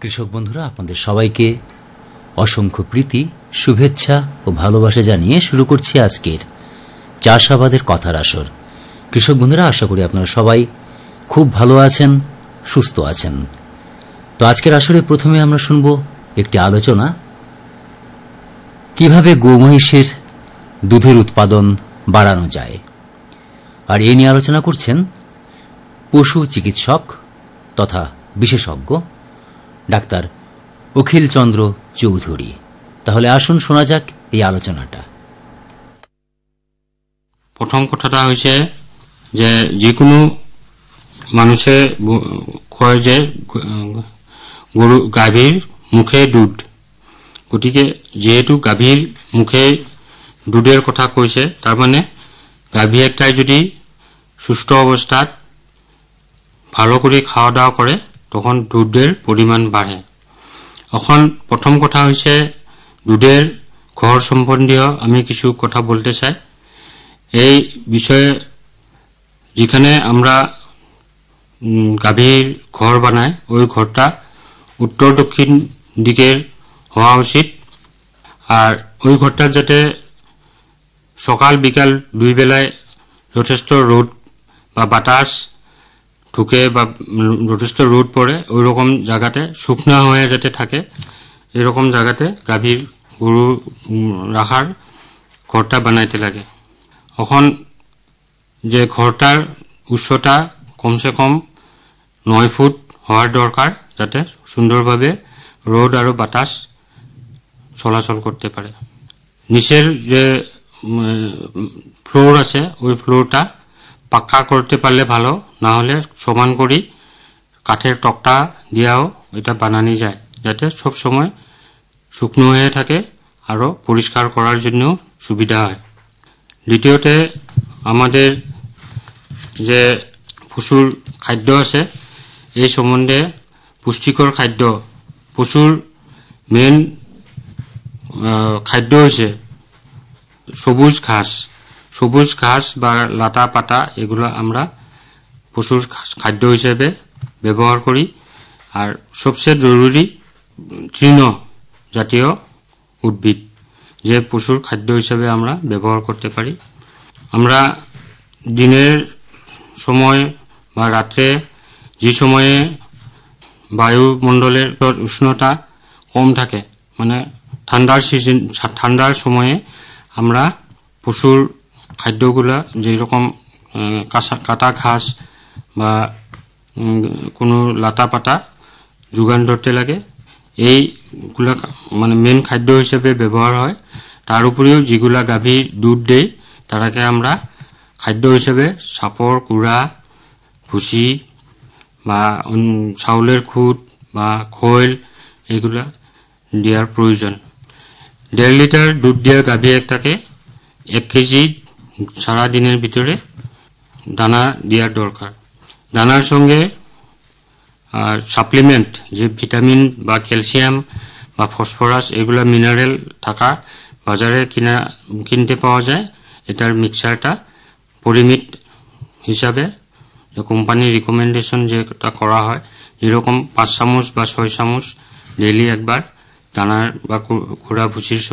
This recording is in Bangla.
কৃষক বন্ধুরা, আপনাদের সবাইকে অসংখ্য প্রীতি, শুভেচ্ছা ও ভালোবাসা জানিয়ে শুরু করছি আজকের চাষাবাদের কথার আসর। কৃষক বন্ধুরা, আশা করি আপনারা সবাই খুব ভালো আছেন, সুস্থ আছেন। তো আজকের আসরে প্রথমে আমরা শুনব একটি আলোচনা, কিভাবে গোমহিষের দুধের উৎপাদন বাড়ানো যায়। আর এই নিয়ে আলোচনা করছেন পশু চিকিৎসক তথা বিশেষজ্ঞ ডাক্তার অখিল চন্দ্র চৌধুরী। তাহলে আসুন শোনা যাক এই আলোচনাটা। প্রথম কথাটা হয়েছে যে কোনো মানুষে কয় যে গরু গাভীর মুখে দুধ, গতিকে যেহেতু গাভীর মুখে দুধের কথা কৈছে, তার মানে গাভী একটাই যদি সুস্থ অবস্থাত ভালো করে খাওয়া দাওয়া করে তখন দুধের পরিমাণ বাড়ে। এখন প্রথম কথা হয়েছে দুধের ঘর সম্বন্ধীয় আমি কিছু কথা বলতে চাই। এই বিষয়ে যেখানে আমরা গাভীর ঘর বানাই, ওই ঘরটা উত্তর দক্ষিণ দিকের হওয়া উচিত। আর ওই ঘরটার যাতে সকাল বিকাল দুই বেলায় যথেষ্ট রোদ বা বাতাস ঢুকে বা যথেষ্ট রোদ পড়ে, ওই রকম জায়গাতে শুকনা হয়ে যাতে থাকে, এরকম জায়গাতে গাভীর গরু রাখার ঘরটা বানাইতে লাগে। এখন যে ঘরটার উচ্চতা কমসে কম 9 ফুট হওয়ার দরকার, যাতে সুন্দরভাবে রোদ আর বাতাস চলাচল করতে পারে। নিচের যে ফ্লোর আছে, ওই ফ্লোরটা পাক্কা করতে পারলে ভালো, না হলে সমান করি কাঠের তক্তা দিয়েও এটা বানানো যায়, যাতে সব সময় শুকনো হয়ে থাকে আরও পরিষ্কার করার জন্য সুবিধা হয়। দ্বিতীয়তে, আমাদের যে পশুর খাদ্য আছে, এই সম্বন্ধে পুষ্টিকর খাদ্য, পশুর মেইন খাদ্য হচ্ছে সবুজ ঘাস বা লাতা পাতা, এগুলো আমরা পশুর খাদ্য হিসেবে ব্যবহার করি। আর সবচেয়ে জরুরি তৃণ জাতীয় উদ্ভিদ, যে পশুর খাদ্য হিসেবে আমরা ব্যবহার করতে পারি। আমরা দিনের সময় বা রাত্রে যে সময়ে বায়ুমণ্ডলের উষ্ণতা কম থাকে, মানে ঠান্ডার সময়ে আমরা পশুর খাদ্যগুলা যেরকম কাটা ঘাস বা কোনো লাতা পাতা যোগান ধরতে লাগে, এইগুলা মানে মেন খাদ্য হিসেবে ব্যবহার হয়। তার উপরেও যেগুলা গাভী দুধ দেয়, তারাকে আমরা খাদ্য হিসেবে সাপর কুড়া, ভুসি বা চাউলের খুদ বা খৈল, এগুলা দেওয়ার প্রয়োজন। 1.5 লিটার দুধ দেওয়া গাভী একটাকে 1 কেজি সারাদিনের ভিতরে দানা দেওয়ার দরকার। দানার সঙ্গে সাপ্লিমেন্ট, যে ভিটামিন বা ক্যালসিয়াম বা ফসফরাস, এগুলা মিনারেল থাকা বাজারে কিনতে পাওয়া যায়। এটার মিক্সারটা পরিমিত হিসাবে কোম্পানির রিকমেন্ডেশন যেটা করা হয়, যেরকম 5 চামচ বা 6 চামচ ডেইলি একবার দানার বা কুড়া ভুসির